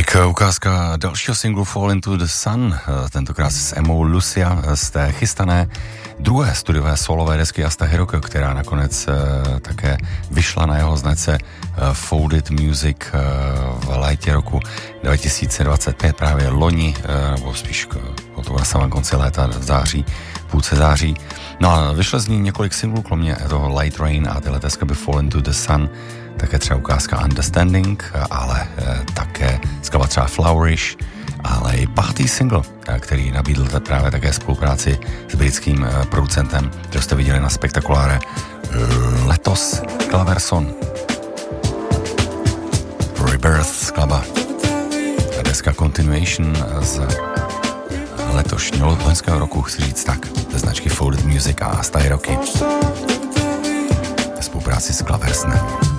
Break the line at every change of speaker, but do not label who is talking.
Tak ukázka dalšího singlu Fall Into the Sun, tentokrát s Emmou Lucia z té chystané druhé studiové solové desky Asta Hiroko, která nakonec také vyšla na jeho značce Folded Music v létě roku 2025, právě loni, nebo spíš to na samém konci léta, v září, půlce září. No a vyšlo z ní několik singlů, kromě toho Light Rain a téhle deska by Fall Into the Sun, také třeba ukázka Understanding, ale také skladba třeba Flourish, ale i pátý single, který nabídl právě také spolupráci s britským producentem, který jste viděli na Spektakuláre letos, Claverson. Rebirth skladba a deska Continuation z letošního loňského roku, chci říct tak, ze značky Folded Music a Asta Hiroko ve spolupráci s Claversonem.